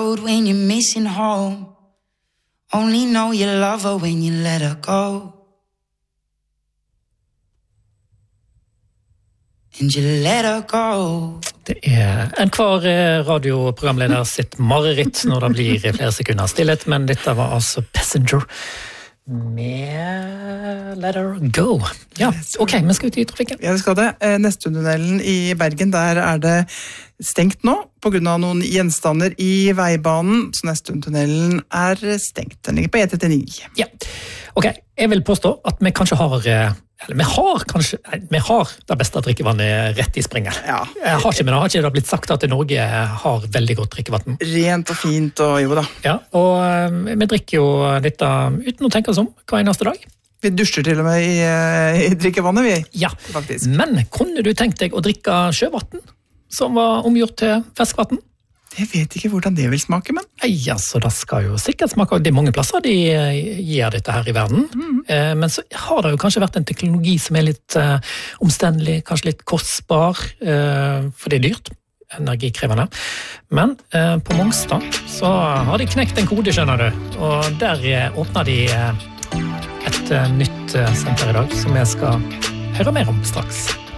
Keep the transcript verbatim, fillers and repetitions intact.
road when you're missing home. Only know you love her when you let her go. And you let her go. Det er en kvar radioprogramleder sitt mareritt når det blir flere sekunder stillhet, men dette var altså Passenger med Let Her Go. Ja, ok, men skal ut i trafikken? Ja, vi skal det. Nestunnelen i Bergen, der er det stengt nå, på grunn av noen gjenstander i veibanen, så Nestunnelen er stengt. Den ligger på E trettini. Ja, ok, jeg vil påstå at vi kanskje har... Eller, vi har kanskje, nei, vi har det beste drikkevannet rett i springen. Ja. Jeg har ikke, men det har ikke det blitt sagt at Norge har veldig godt drikkevann. Rent og fint og jo da. Ja, og vi drikker jo dette uten å tenke oss om hver eneste dag. Vi dusjer til og med i, i drikkevannet, vi. Ja, faktisk. Men kunne du tenkt deg å drikke sjøvann som var omgjort til ferskvann? Jeg vet ikke hvordan det vil smake, men... Ja, så det skal jo sikkert smake. Det er mange plasser de gir dette her i verden. Mm. Eh, men så har det jo kanskje vært en teknologi som er litt eh, omstendelig, kanskje litt kostbar, eh, for det er dyrt, energikrevende. Men eh, på Mongstad så har de knekt en kode, skjønner du. Og der eh, åpner de eh, et eh, nytt eh, senter i dag, som jeg skal høre mer om straks.